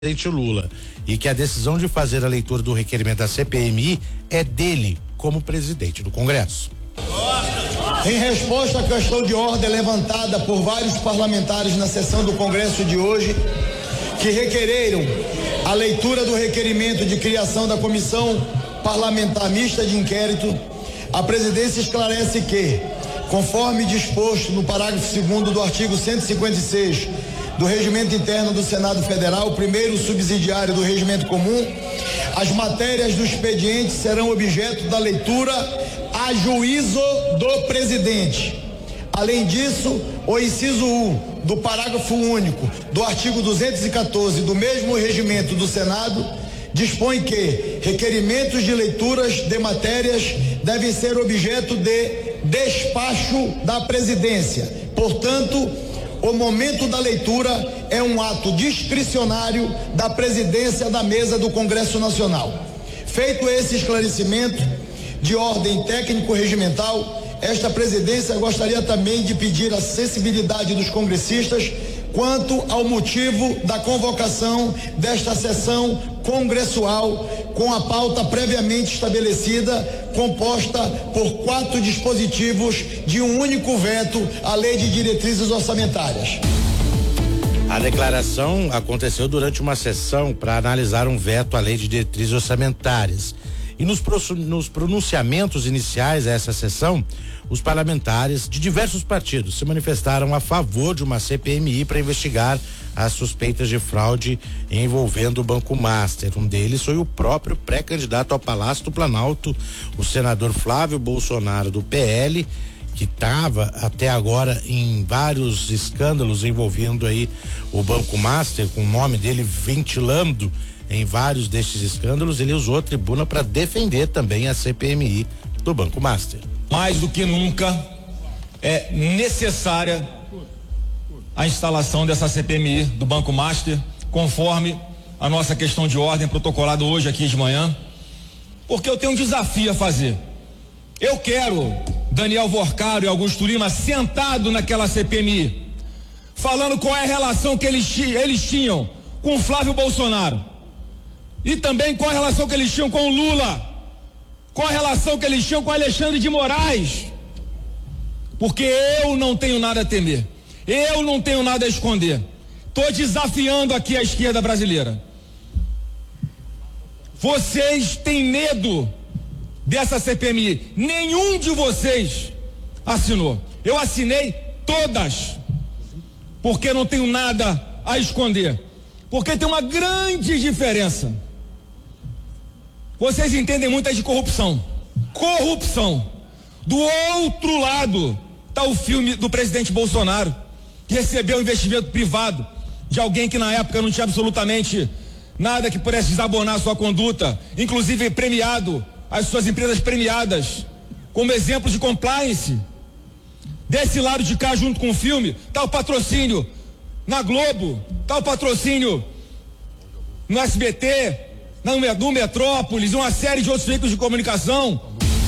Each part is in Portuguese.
presidente Lula e que a decisão de fazer a leitura do requerimento da CPMI é dele como presidente do Congresso. Em resposta à questão de ordem levantada por vários parlamentares na sessão do Congresso de hoje, que requereram a leitura do requerimento de criação da Comissão Parlamentar Mista de Inquérito, a presidência esclarece que, conforme disposto no parágrafo 2º do artigo 156 do Regimento Interno do Senado Federal, primeiro subsidiário do Regimento Comum, as matérias do expediente serão objeto da leitura a juízo do presidente. Além disso, o inciso 1 do parágrafo único do artigo 214 do mesmo regimento do Senado dispõe que requerimentos de leituras de matérias devem ser objeto de despacho da presidência. Portanto, o momento da leitura é um ato discricionário da presidência da mesa do Congresso Nacional. Feito esse esclarecimento de ordem técnico-regimental, esta presidência gostaria também de pedir a sensibilidade dos congressistas quanto ao motivo da convocação desta sessão congressual com a pauta previamente estabelecida, composta por 4 dispositivos de um único veto à Lei de Diretrizes Orçamentárias. A declaração aconteceu durante uma sessão para analisar um veto à Lei de Diretrizes Orçamentárias. E nos pronunciamentos iniciais a essa sessão, os parlamentares de diversos partidos se manifestaram a favor de uma CPMI para investigar as suspeitas de fraude envolvendo o Banco Master. Um deles foi o próprio pré-candidato ao Palácio do Planalto, o senador Flávio Bolsonaro do PL, que estava até agora em vários escândalos envolvendo aí o Banco Master, com o nome dele ventilando em vários destes escândalos. Ele usou a tribuna para defender também a CPMI do Banco Master. Mais do que nunca é necessária a instalação dessa CPMI do Banco Master, conforme a nossa questão de ordem protocolada hoje aqui de manhã, porque eu tenho um desafio a fazer. Eu quero Daniel Vorcaro e Augusto Lima sentado naquela CPMI, falando qual é a relação que eles tinham com Flávio Bolsonaro. E também qual a relação que eles tinham com o Lula, qual a relação que eles tinham com Alexandre de Moraes, porque eu não tenho nada a temer, eu não tenho nada a esconder. Estou desafiando aqui a esquerda brasileira. Vocês têm medo dessa CPMI, nenhum de vocês assinou. Eu assinei todas, porque não tenho nada a esconder, porque tem uma grande diferença. Vocês entendem muito aí de corrupção. Corrupção. Do outro lado está o filme do presidente Bolsonaro, que recebeu um investimento privado de alguém que na época não tinha absolutamente nada que pudesse desabonar a sua conduta, inclusive premiado, as suas empresas premiadas, como exemplo de compliance. Desse lado de cá, junto com o filme, está o patrocínio na Globo, está o patrocínio no SBT, no Metrópolis, uma série de outros veículos de comunicação.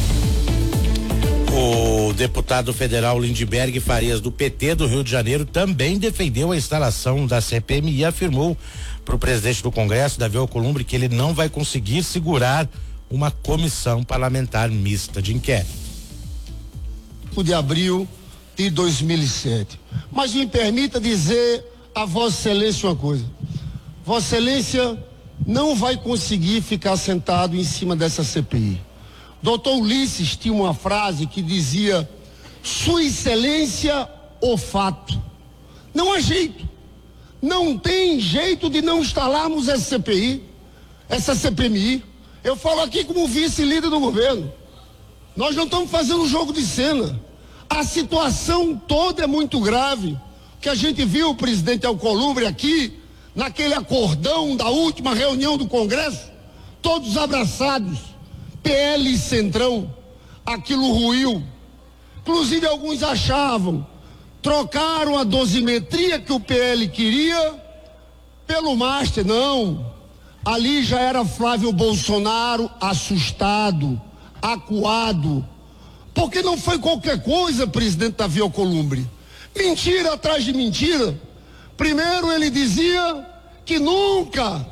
O deputado federal Lindbergh Farias, do PT do Rio de Janeiro, também defendeu a instalação da CPMI e afirmou para o presidente do Congresso, Davi Alcolumbre, que ele não vai conseguir segurar uma comissão parlamentar mista de inquérito. De abril de 2007. Mas me permita dizer a Vossa Excelência uma coisa. Vossa Excelência não vai conseguir ficar sentado em cima dessa CPI. Doutor Ulisses tinha uma frase que dizia: Sua Excelência, o fato. Não há jeito. Não tem jeito de não instalarmos essa CPI, essa CPMI. Eu falo aqui como vice-líder do governo. Nós não estamos fazendo um jogo de cena. A situação toda é muito grave. Que a gente viu o presidente Alcolumbre aqui, naquele acordão da última reunião do Congresso, todos abraçados, PL e Centrão, aquilo ruiu. Inclusive alguns achavam, trocaram a dosimetria que o PL queria pelo Master. Não, ali já era Flávio Bolsonaro assustado, acuado, porque não foi qualquer coisa, presidente Davi Alcolumbre. Mentira atrás de mentira. Primeiro ele dizia que nunca